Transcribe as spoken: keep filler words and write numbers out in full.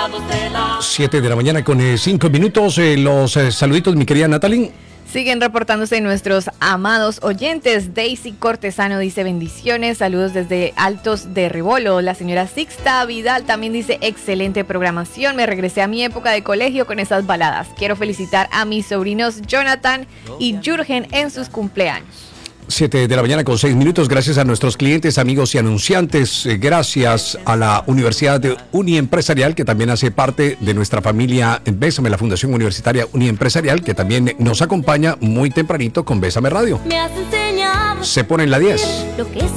siete de la mañana con eh, cinco minutos. Eh, los eh, saluditos, mi querida Natalie. Siguen reportándose nuestros amados oyentes. Daisy Cortesano dice bendiciones, saludos desde Altos de Rebolo. La señora Sixta Vidal también dice excelente programación, me regresé a mi época de colegio con esas baladas. Quiero felicitar a mis sobrinos Jonathan y Jürgen en sus cumpleaños. siete de la mañana con seis minutos. Gracias a nuestros clientes, amigos y anunciantes. Eh, gracias a la Universidad de Uniempresarial, que también hace parte de nuestra familia Bésame, la Fundación Universitaria Uniempresarial, que también nos acompaña muy tempranito con Bésame Radio. Se pone en la diez. Lo que